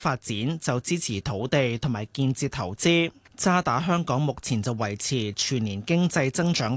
發展就支持土地同埋建設投資。渣打香港目前就維持全年經濟增長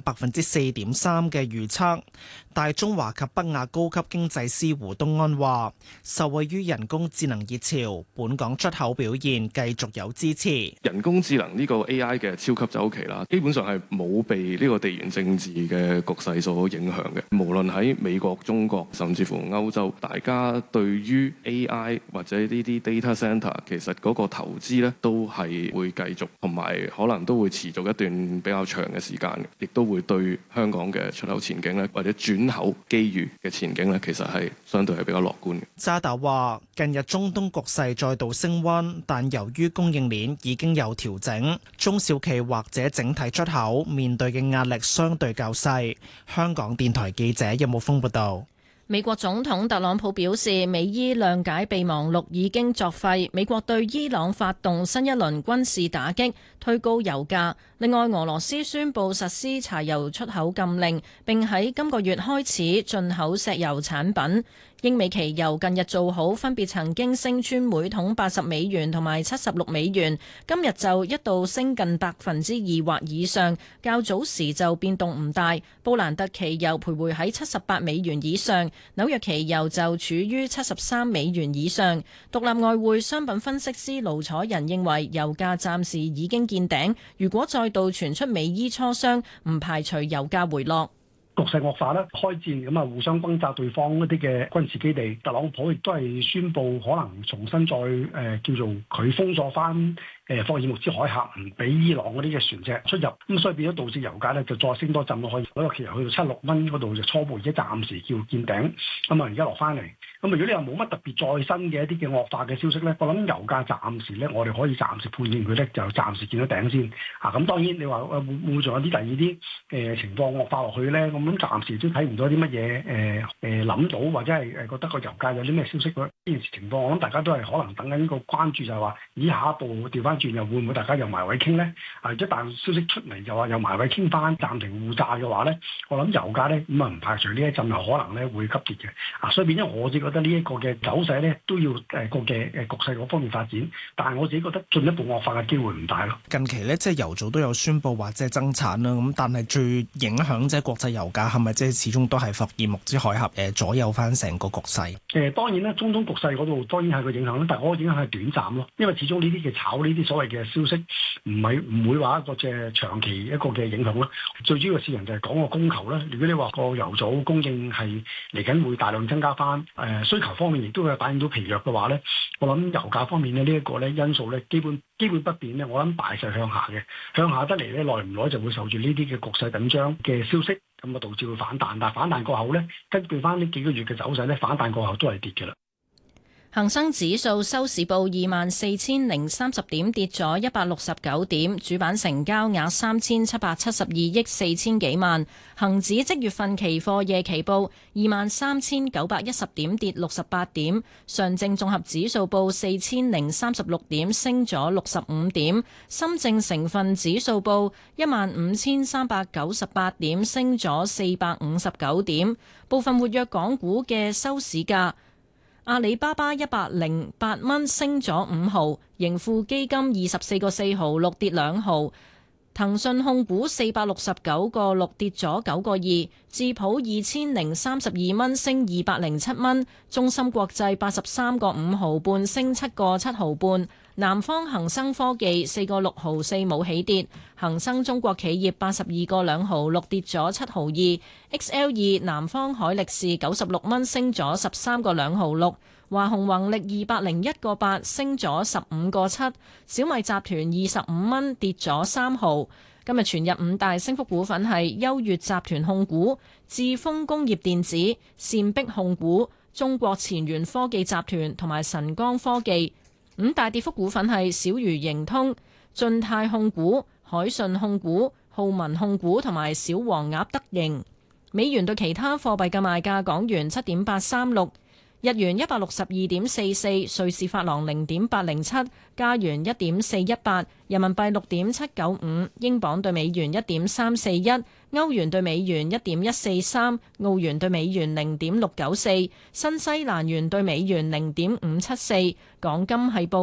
4.3%嘅預測。大中華及北亞高級經濟師胡東安話，受惠於人工智能熱潮，本港出口表現繼續有支持。 人工智能呢個 AI 嘅超級周期啦，基本上係冇被呢個地緣政治嘅局勢所影響嘅。無論喺美國、中國，甚至乎歐洲，大家對於 AI 或者呢啲 data center 其實嗰個投資咧都係會繼續，同埋可能都會持續一段比較長嘅時間嘅，亦都會對香港嘅出口前景咧或者轉口機遇嘅前景咧，其實係相對係比較樂觀嘅。 渣打話：近日中東局勢再度升溫，但由於供應鏈已經有調整，中小企或者整體出口面對嘅壓力相對較細。香港電台記者任慕峰報道。 美國總統特朗普表示，美伊諒解備忘錄已經作廢，美國對伊朗發動新一輪軍事打擊，推高油價。另外，俄羅斯宣布實施柴油出口禁令，並喺今個月開始進口石油產品。英美期油近日做好，分別曾經升穿每桶$80同埋$76，今日就一度升近2%或以上。較早時就變動唔大，布蘭特期油徘徊喺$78以上，紐約期油就處於$73以上。獨立外匯商品分析師盧楚仁認為，油價暫時已經見頂，如果再度傳出美伊磋商，唔排除油價回落。 局勢惡化啦，開戰咁啊，互相轟炸對方一啲嘅軍事基地。特朗普亦都係宣布可能重新再叫做佢封鎖翻霍爾木茲海峽，唔俾伊朗嗰啲嘅船隻出入，咁所以變咗導致油價咧就再升多陣咯，可以嗰個期油去到76嗰度就初步，而家暫時叫見頂，咁啊而家落翻嚟。咁如果你又冇乜特別再新嘅一啲嘅惡化嘅消息咧，我諗油價暫時咧，我哋可以暫時判斷佢咧就暫時見到頂先。咁當然你話會唔會仲有啲第二啲情況惡化落去咧？咁暫時都睇唔到啲乜嘢諗到或者係覺得個油價有啲咩消息呢件事情況，我諗大家都係可能等緊個關注，就係話以下一步調翻轉又會唔會大家又埋位傾咧？一旦消息出嚟就話又埋位傾翻暫停互炸嘅話咧，我諗油價咧咁啊唔排除呢一陣又可能咧會急跌嘅。所以變咗我自己覺得呢一個嘅走勢咧都要個嘅局勢嗰方面發展，但係我自己覺得進一步惡化嘅機會唔大咯。 近期咧即係油組都有宣布話即係增產啦，咁但係最影響即係國際油價係咪即係始終都係霍爾木茲海峽左右翻成個局勢？ 當然啦，中東局勢嗰度當然係個影響啦，但係嗰個影響係短暫咯，因為始終呢啲嘅炒呢啲所謂嘅消息唔會話一個即係長期一個嘅影響咯。最主要嘅市場就係講個供求啦。如果你話個油組供應係嚟緊會大量增加翻，需求方面亦都會反映到疲弱嘅話咧，我諗油價方面咧呢一個咧因素咧基本不變咧，我諗大勢向下嘅，向下得嚟咧耐唔耐就會受住呢啲嘅局勢緊張嘅消息，咁啊導致會反彈，但係反彈過後咧，根據翻呢幾個月嘅走勢咧，反彈過後都係跌嘅啦。 恒生指數收市報24,030點，跌咗169點，主板成交額3,772億4千幾萬。恒指即月份期貨夜期報23,910點，跌68點。上證綜合指數報4,036點，升咗65點。深證成分指數報15,398點，升咗459點。部分活躍港股嘅收市價。阿里巴巴108蚊升咗5毫，盈富基金24個4毫6跌2毫，騰訊控股469個6跌咗9個2，智普2032蚊升207蚊，中芯國際83個5毫半升7個7毫半。南方恒生科技4個6毫4冇起跌，恒生中國企業82個2毫6跌咗7毫2 ，XL2 南方海力士96蚊升咗13個2毫6，華虹宏力201個8升咗15個7，小米集團25蚊跌咗3毫。今日全日五大升幅股份係優越集團控股、智豐工業電子、善碧控股、中國前沿科技集團同埋晨光科技。五大跌幅股份係小魚盈通、晉泰控股、海信控股、浩文控股同埋小黃鴨德盈。美元對其他貨幣嘅賣價：港元7.836， 日元162.44，瑞士法郎0.807，加元1.418，人民幣6.795，英鎊對美元1.341，歐元對美元1.143，澳元對美元0.694，新西蘭元對美元0.574。港金係報